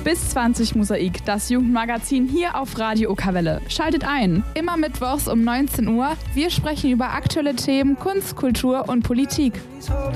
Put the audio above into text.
Bis 20 Mosaik, das Jugendmagazin hier auf Radio Okerwelle. Schaltet ein. Immer mittwochs um 19 Uhr. Wir sprechen über aktuelle Themen, Kunst, Kultur und Politik.